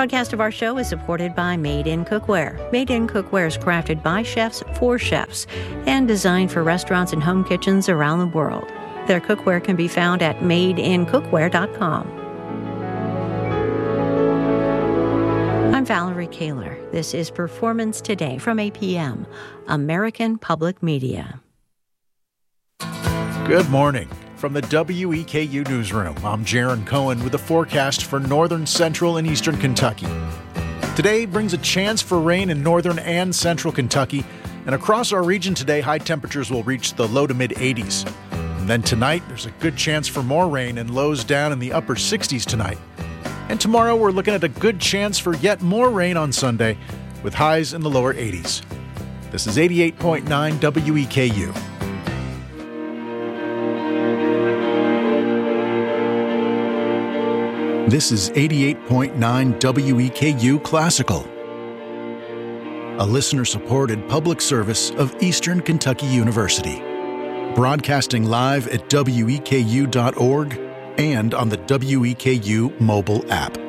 Broadcast of our show is supported by Made in Cookware. Made in Cookware is crafted by chefs for chefs and designed for restaurants and home kitchens around the world. Their cookware can be found at madeincookware.com. I'm Valerie Kaler. This is Performance Today from APM, American Public Media. Good morning. From the WEKU Newsroom, I'm Jaron Cohen with a forecast for northern, central, and eastern Kentucky. Today brings a chance for rain in northern and central Kentucky, and across our region today, high temperatures will reach the low to mid-80s. And then tonight, there's a good chance for more rain and lows down in the upper 60s tonight. And tomorrow, we're looking at a good chance for yet more rain on Sunday, with highs in the lower 80s. This is 88.9 WEKU. This is 88.9 WEKU Classical, a listener-supported public service of Eastern Kentucky University, broadcasting live at weku.org and on the WEKU mobile app.